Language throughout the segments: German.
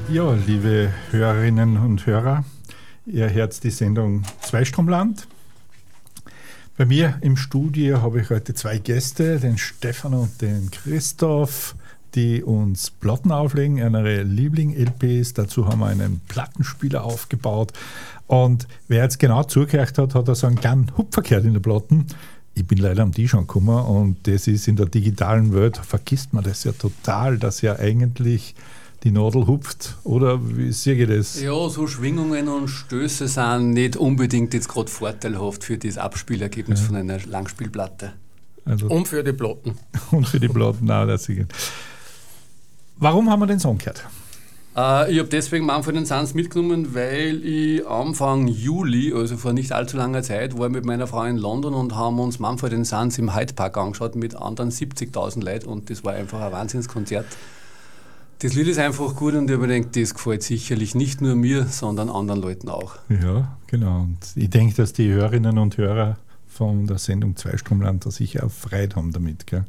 Ja, liebe Hörerinnen und Hörer, ihr hört die Sendung Zweistromland. Bei mir im Studio habe ich heute zwei Gäste, den Stefan und den Christoph, die uns Platten auflegen, ihre Liebling-LPs. Dazu haben wir einen Plattenspieler aufgebaut. Und wer jetzt genau zugehört hat, hat so einen kleinen Hupfer gehört in der Platten. Ich bin leider am Tisch angekommen und das ist in der digitalen Welt, vergisst man das ja total, dass ja eigentlich die Nadel hupft, oder wie sehe ich das? Ja, so Schwingungen und Stöße sind nicht unbedingt jetzt gerade vorteilhaft für das Abspielergebnis von einer Langspielplatte. Also und für die Platten. Und für die Platten auch. Warum haben wir den Song gehört? Ich habe deswegen Mumford & Sons mitgenommen, weil ich Anfang Juli, also vor nicht allzu langer Zeit, war mit meiner Frau in London und haben uns Mumford & Sons im Hyde Park angeschaut mit anderen 70.000 Leuten und das war einfach ein Wahnsinnskonzert. Das Lied ist einfach gut und ich habe gedacht, das gefällt sicherlich nicht nur mir, sondern anderen Leuten auch. Ja, genau. Und ich denke, dass die Hörerinnen und Hörer von der Sendung Zweistromland da sicher auch Freude haben damit. Gell?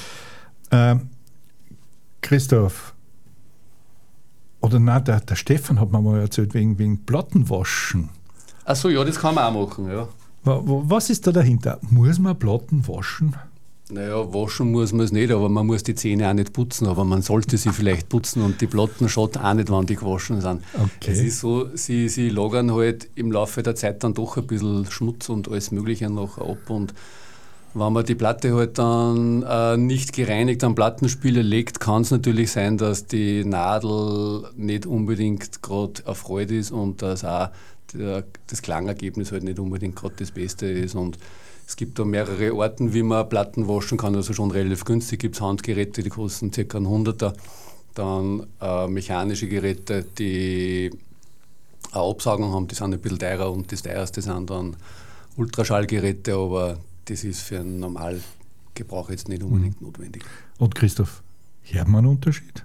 Christoph, oder nein, der Stefan hat mir mal erzählt, wegen Plattenwaschen. Ach so, ja, das kann man auch machen, ja. Was ist da dahinter? Muss man Platten waschen? Naja, waschen muss man es nicht, aber man muss die Zähne auch nicht putzen, aber man sollte sie vielleicht putzen und die Platten schaut auch nicht, wann die gewaschen sind. Okay. Es ist so, sie lagern halt im Laufe der Zeit dann doch ein bisschen Schmutz und alles Mögliche noch ab und wenn man die Platte halt dann nicht gereinigt am Plattenspieler legt, kann es natürlich sein, dass die Nadel nicht unbedingt gerade erfreut ist und dass auch das Klangergebnis halt nicht unbedingt gerade das Beste ist. Und es gibt da mehrere Arten, wie man Platten waschen kann, also schon relativ günstig. Gibt es Handgeräte, die kosten ca. 100er. Dann mechanische Geräte, die eine Absaugung haben, die sind ein bisschen teurer und das teuerste sind dann Ultraschallgeräte, aber das ist für einen Normalgebrauch jetzt nicht unbedingt notwendig. Und Christoph, hört man einen Unterschied?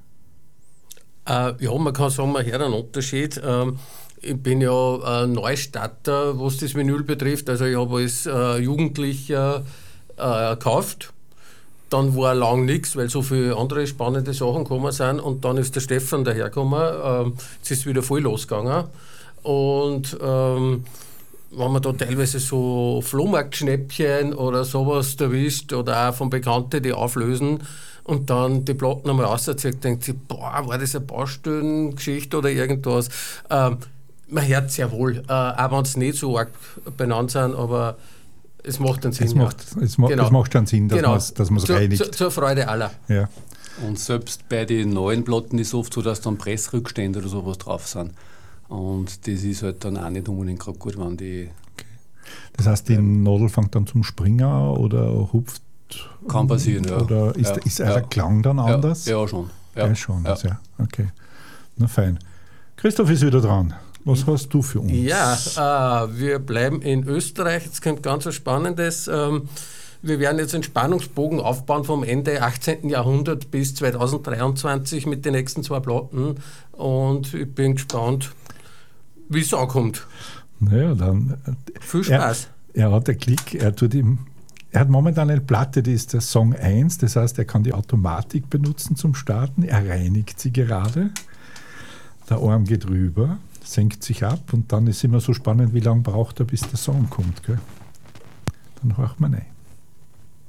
Ja, man kann sagen, man hört einen Unterschied. Ich bin ja Neustarter, was das Vinyl betrifft. Also ich habe als Jugendlicher gekauft. Dann war lang nichts, weil so viele andere spannende Sachen gekommen sind. Und dann ist der Stefan dahergekommen. Es ist wieder voll losgegangen. Und wenn man da teilweise so Flohmarktschnäppchen oder sowas erwischt oder auch von Bekannten, die auflösen und dann die Platten einmal rauszieht, denkt sich, boah, war das eine Baustellengeschichte oder irgendwas. Man hört sehr wohl, auch wenn es nicht so arg benannt sind, aber es macht dann Sinn. Es macht schon Sinn, dass man es reinigt. Zur Freude aller. Ja. Und selbst bei den neuen Platten ist es oft so, dass dann Pressrückstände oder sowas drauf sind. Und das ist halt dann auch nicht unbedingt gerade gut, wenn die... Okay. Das heißt, die Nadel fängt dann zum Springen oder hupft? Kann passieren, ja. Oder ist der Klang dann anders? Ja, schon. Ja, schon. Ja. Also, okay, na fein. Christoph ist wieder dran. Was hast du für uns? Ja, wir bleiben in Österreich. Jetzt kommt ganz was Spannendes. Wir werden jetzt einen Spannungsbogen aufbauen vom Ende 18. Jahrhundert bis 2023 mit den nächsten zwei Platten. Und ich bin gespannt, wie es ankommt. Naja, dann. Viel Spaß. Er hat einen Klick, er hat momentan eine Platte, die ist der Song 1, das heißt, er kann die Automatik benutzen zum Starten. Er reinigt sie gerade. Der Arm geht rüber, senkt sich ab und dann ist immer so spannend, wie lange braucht er, bis der Song kommt. Gell? Dann horcht man rein.